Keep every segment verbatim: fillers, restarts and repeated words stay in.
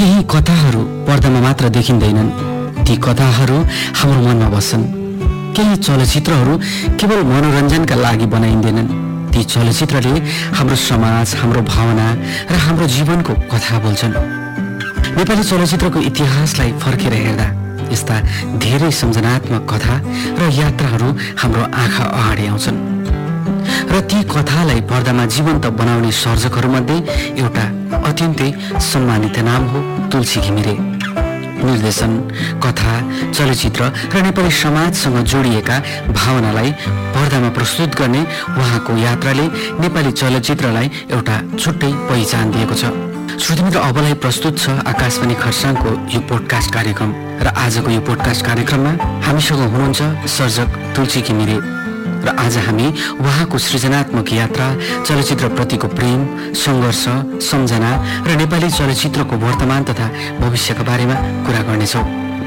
केही कथाहरू पर्दामा मात्र देखिँदैनन्, ती कथाहरू हाम्रो मनमा बस्छन्। केही चलचित्रहरू केवल मनोरञ्जनका लागि बनाइँदैनन्, ती चलचित्रले हाम्रो समाज, हाम्रो भावना र हाम्रो जीवनको कथा बोल्छन्। नेपाली चलचित्रको इतिहासलाई फर्केर हेर्दा यस्ता धेरै सम्झनात्मक कथा र यात्राहरू हाम्रो आँखा अगाडि आउँछन् र ती कथालाई पर्दामा जीवन्त बनाउने सर्जकहरूमध्ये एउटा अत्यन्तै सम्मानित नाम हो तुलसी घिमिरे। निर्देशन, कथा, चलचित्र र नेपाली समाजसँग जोडिएका भावनालाई पर्दामा प्रस्तुत गर्ने उहाँको यात्राले नेपाली चलचित्रलाई एउटा छुट्टै पहिचान दिएको छ। श्रोतामित्र, अबलाई प्रस्तुत छ आकाशवाणी खरसाङको यो पोडकास्ट कार्यक्रम र आजको यो पोडकास्ट कार्यक्रममा हामीसँग हुनुहुन्छ सर्जक तुलसी घिमिरे र आज हामी उहाँको सृजनात्मक यात्रा, चलचित्रप्रतिको प्रेम, सङ्घर्ष, सम्झना र नेपाली चलचित्रको वर्तमान तथा भविष्यका बारेमा कुरा गर्नेछौँ।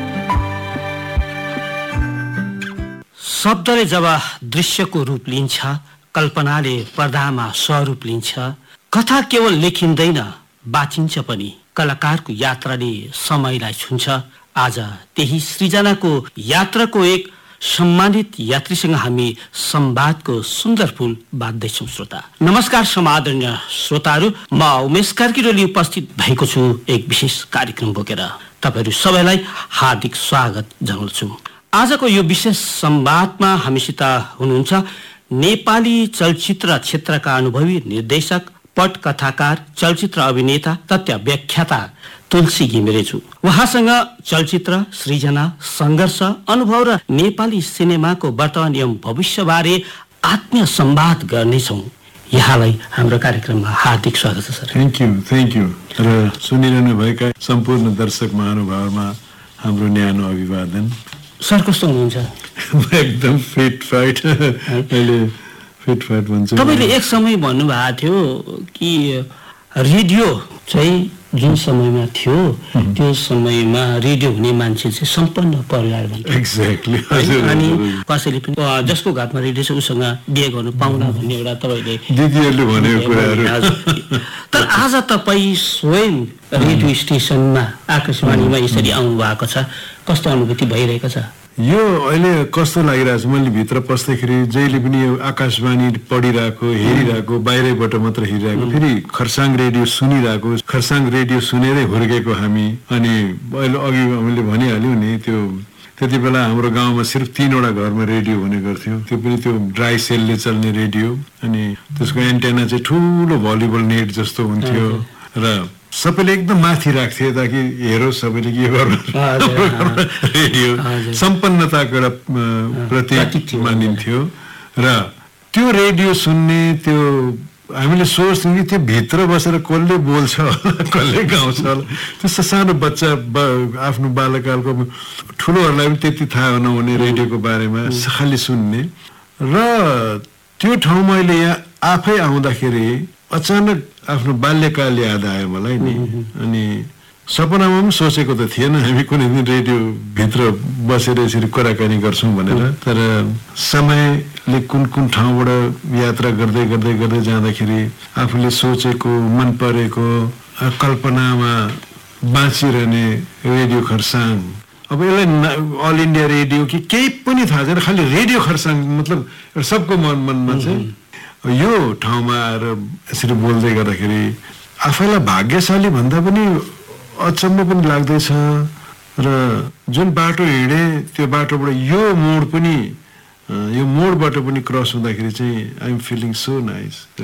शब्दले जब दृश्यको रूप लिन्छ, कल्पनाले पर्दामा स्वरूप लिन्छ, कथा केवल लेखिँदैन, बाँचिन्छ पनि। कलाकारको यात्राले समयलाई छुन्छ। आज त्यही सृजनाको यात्राको एक सम्मानित यात्रीसँग हामी संवादको सुन्दर पुल बाँध्दैछौँ। श्रोता नमस्कार। समादरणीय श्रोताहरू, म उमेश कार्कीले उपस्थित भएको छु एक विशेष कार्यक्रम बोकेर। तपाईहरू सबैलाई हार्दिक स्वागत जनाउँछु। आजको यो विशेष संवादमा हामीसित हुनुहुन्छ नेपाली चलचित्र क्षेत्रका अनुभवी निर्देशक, पटकथाकार, चलचित्र अभिनेता, तथ्य व्याख्याता तुलसी घिमिरेज्यू। उहाँसँग चलचित्र सृजना, सङ्घर्ष, अनुभव र नेपाली सिनेमाको वर्तमान एवं भविष्यबारे आत्मीय संवाद गर्नेछौँ। यहाँलाई हाम्रो कार्यक्रममा हार्दिक स्वागत छ sir. Thank you thank you र सुनिरहनु भएका सम्पूर्ण दर्शक महानुभावमा हाम्रो न्यानो अभिवादन। सर कस्तो हुनुहुन्छ? एकदम फिट फाइट अहिले फिट फाइट भन्छ। तपाईँले एक समय भन्नुभएको थियो कि रेडियो चाहिँ जुन समयमा थियो त्यो समयमा रेडियो हुने मान्छे चाहिँ सम्पन्न परिवार भन्छ। एक्ज्याक्टली। अनि कसैले पनि जसको घरमा रेडियो छ उसँग बिहे गर्नु पाउला भन्ने एउटा तपाईँले दिदीहरूले भनेको कुराहरू। तर आज तपाईँ स्वयं रेडियो स्टेसनमा आकाशवाणीमा यसरी आउनु भएको छ, कस्तो अनुभूति भइरहेको छ? यो अहिले कस्तो लागिरहेको छ, मैले भित्र पस्दाखेरि जहिले पनि यो आकाशवाणी पढिरहेको, हेरिरहेको, बाहिरबाट मात्र हेरिरहेको, फेरि खरसाङ रेडियो सुनिरहेको, खरसाङ रेडियो सुनेरै हुर्केको हामी। अनि अहिले अघि हामीले भनिहाल्यौँ नि, त्यो त्यति बेला हाम्रो गाउँमा सिर्फ तीनवटा घरमा रेडियो हुने गर्थ्यो, त्यो पनि त्यो ड्राई सेलले चल्ने रेडियो। अनि त्यसको एन्टेना चाहिँ ठुलो भलिबल नेट जस्तो हुन्थ्यो र सबैले एकदम माथि राख्थे ताकि हेरोस् सबैले के गर्नु। रेडियो सम्पन्नताको एउटा प्रतीक मानिन्थ्यो र त्यो रेडियो सुन्ने, त्यो हामीले सोच्थ्यौँ कि त्यो भित्र बसेर कसले बोल्छ होला, कसले गाउँछ होला। त्यो सानो बच्चा आफ्नो बालकालको ठुलोहरूलाई पनि त्यति थाहा नहुने रेडियोको बारेमा खालि सुन्ने। र त्यो ठाउँमा अहिले यहाँ आफै आउँदाखेरि अचानक आफ्नो बाल्यकाल याद आयो मलाई नि। अनि सपनामा पनि सोचेको त थिएन हामी कुनै दिन रेडियो भित्र बसेर यसरी कुराकानी गर्छौँ भनेर। तर समयले कुन कुन ठाउँबाट यात्रा गर्दै गर्दै गर्दै जाँदाखेरि आफूले सोचेको, मन परेको, कल्पनामा बाँचिरहने रेडियो खरसाङ, अब यसलाई अल इन्डिया रेडियो कि केही पनि थाहा छैन, खालि रेडियो खरसाङ मतलब सबको मन मनमा चाहिँ यो ठाउँमा आएर यसरी बोल्दै गर्दाखेरि आफैलाई भाग्यशाली भन्दा पनि अचम्म पनि लाग्दैछ। र जुन बाटो हिँडे त्यो बाटोबाट यो मोड पनि, यो मोडबाट पनि क्रस हुँदाखेरि चाहिँ I am feeling so nice.